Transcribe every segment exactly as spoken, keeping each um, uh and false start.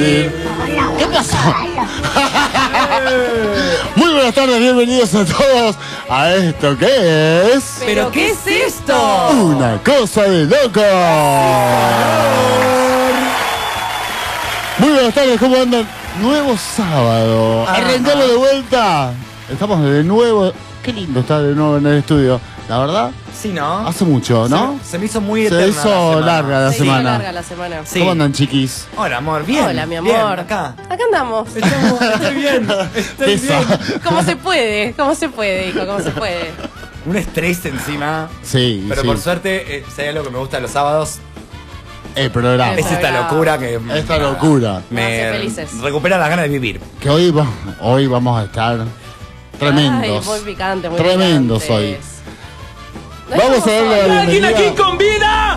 ¿Qué pasó? Muy buenas tardes, bienvenidos a todos a esto que es... ¿Pero qué es esto? Una cosa de loco. Muy buenas tardes, ¿cómo andan? Nuevo sábado. Arrancamos de vuelta. Estamos de nuevo. Qué lindo estar de nuevo en el estudio. La verdad, Sí, ¿no? hace mucho, ¿no? Se, se me hizo muy Se eterna hizo la semana. larga la Sí, semana. larga la semana. Sí. ¿Cómo andan, chiquis? Hola, amor, bien. Hola, mi bien, amor. acá. Acá andamos. Estamos, estoy bien, estoy Eso. bien. ¿Cómo se puede? ¿Cómo se puede, hijo? ¿Cómo se puede? Un estrés encima. Sí, Pero sí. por suerte, eh, si hay algo que me gusta de los sábados, El programa. es esta Bravo. locura que... Esta locura. Me hace felices. recupera las ganas de vivir. Que hoy, va- hoy vamos a estar tremendos. Ay, muy picante, muy Tremendos picantes. hoy. No Vamos estamos a darle la solos. bienvenida. con vida!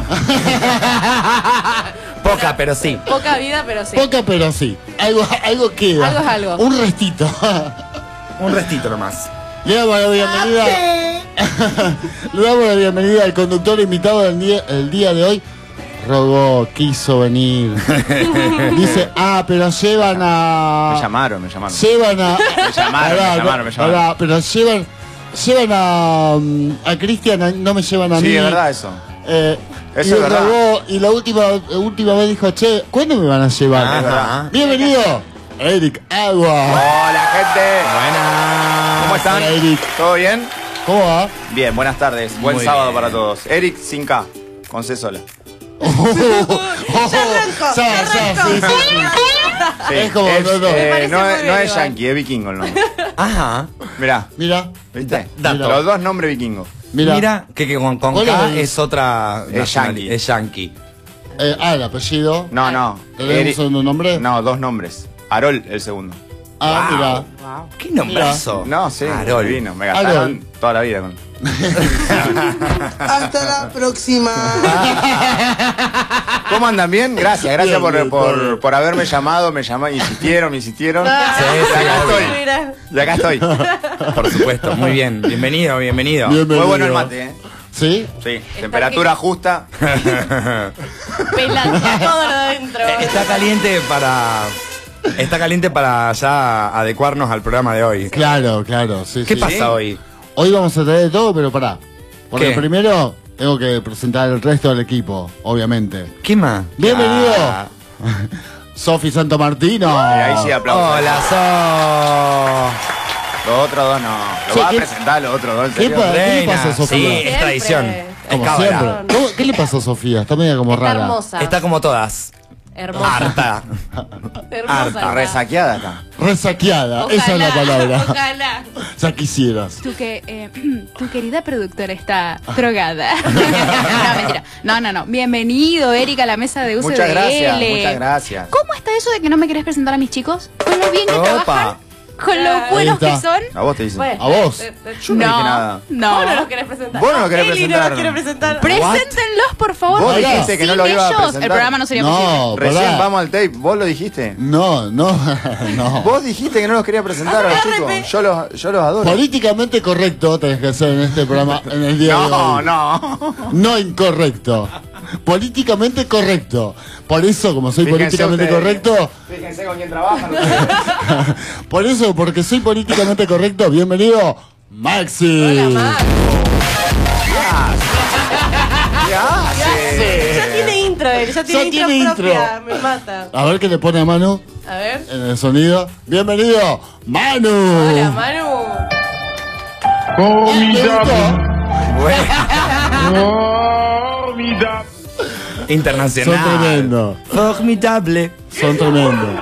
Poca, pero sí. Poca vida, pero sí. Poca, pero sí. Algo, algo queda. Algo es algo. Un restito. Un restito nomás. Le damos la bienvenida. Le damos la bienvenida al conductor invitado del día, el día de hoy. Rogó, quiso venir. Dice, ah, pero llevan a. Me llamaron, me llamaron. Llevan a. Me llamaron, Pará, me llamaron, no, me llamaron. pará, pero llevan. Llevan a. mm, A Cristian, a- no me llevan a mí. Sí, es verdad eso. Eh, Eso y es verdad. Rogó, y la última, última vez dijo, che, ¿cuándo me van a llevar? Ajá. Es verdad. Bienvenido, Eric Agua. Hola, gente. Buenas. ¿Cómo están? Hola, Eric. ¿Todo bien? ¿Cómo va? Bien, buenas tardes. Buen Muy sábado bien. para todos. Eric sin K, con C sola. Ya arrancó, ya arrancó. sí, sí, sí. Sí, Es como, es, no, no. eh, Me parece no, muy es- bien no es igual. yankee, es vikingo el nombre. Ajá. Mirá, Mira, ¿viste? Dato. Los dos nombres vikingos. mira. Mira, que, que con, con ¿Cuál K es? es otra... Es nacionali- yankee. Es yankee. Eh, ah, el apellido. No, no. ¿Tenés Eric- un segundo nombre? No, dos nombres. Arol, el segundo. Ah, Wow. mira. ¿Qué nombrazo? No, sí, Arol. divino. Me gastaron Arol. toda la vida con. Hasta la próxima. ¿Cómo andan? ¿Bien? Gracias, gracias Bien, por, bien, por, bien. por haberme llamado. Me llamaron, insistieron, me insistieron. Ah, Sí, Y sí, acá obvio. estoy. Mira. Y acá estoy. Por supuesto, muy bien. Bienvenido, bienvenido. Bienvenido. Muy bueno el mate, ¿eh? ¿Sí? Sí, temperatura justa. Pelando todo lo de adentro. Está caliente para... Está caliente para ya adecuarnos al programa de hoy. Claro, claro. Sí, ¿Qué sí. pasa hoy? Hoy vamos a traer de todo, pero pará. Porque ¿Qué? primero tengo que presentar el resto del equipo, obviamente. ¿Qué más? Bienvenido, Ah. Sofi Santomartino. Y ahí sí aplausos. Hola, So. Los otros dos no. Lo Sí, vas a ¿qué- presentar, los otros dos. ¿en ¿Qué serio? pa- ¿Qué le Reina. pasa a Sofía? Sí, es Siempre. tradición. Como Es cábala. siempre. ¿Cómo- ¿Qué le pasa a Sofía? Está media como Está rara. hermosa. Está como todas. hermosa. Harta. Hermosa. Harta, está. resaqueada acá. Resaqueada, Ojalá, esa es la palabra. Ojalá. Ya quisieras. Tu, que, eh, tu querida productora está drogada. No, mentira. No, no, no. Bienvenido, Erika, a la mesa de U C D L. Muchas gracias, muchas gracias. ¿Cómo está eso de que no me querés presentar a mis chicos? Con lo bien que Opa. trabajan, con lo Ahí buenos que está. son. A vos te dicen. Bueno, ¿A vos? eh, eh, Yo no, dije nada. No. Vos no los querés presentar. Vos no los querés Eli presentar. no los quiere presentar. Preséntenlos, por favor. Vos porque dijiste que sin no lo iba a ellos presentar. el programa no sería posible. No, Recién pará. vamos al tape. ¿Vos lo dijiste? No, no, no. Vos dijiste que no los quería presentar a los chicos. Yo los, yo los adoro. Políticamente correcto tenés que ser en este programa en el día de No, hoy. no. No incorrecto. Políticamente correcto. Por eso, como soy Fíjense políticamente ustedes. correcto, Fíjense con quién trabajan ustedes. por eso, porque soy políticamente correcto, bienvenido, Maxi. Hola, Max. ¿Qué hace? Ya tiene intro él, ya tiene Ya intro tiene intro. propia. Me mata. A ver qué le pone a Manu A ver. en el sonido. Bienvenido, Manu. Hola, Manu. ¿Le gustó? Internacional. Son tremendos. Formidable. Son tremendos.